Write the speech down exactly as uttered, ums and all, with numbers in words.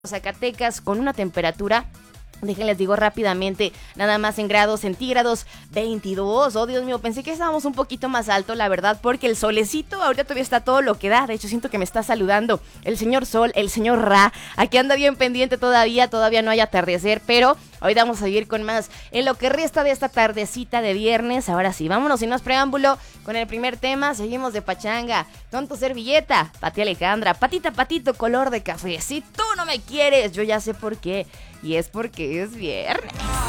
Zacatecas con una temperatura, déjenles digo rápidamente, nada más en grados centígrados, veintidós. Oh, Dios mío, pensé que estábamos un poquito más alto, la verdad, porque el solecito ahorita todavía está todo lo que da. De hecho, siento que me está saludando el señor Sol, el señor Ra. Aquí anda bien pendiente todavía, todavía no hay atardecer, pero hoy vamos a seguir con más en lo que resta de esta tardecita de viernes. Ahora sí, vámonos sin más preámbulo con el primer tema. Seguimos de pachanga. Tonto servilleta, Pati Alejandra, patita patito, color de café. Si tú no me quieres, yo ya sé por qué. Y es porque es viernes.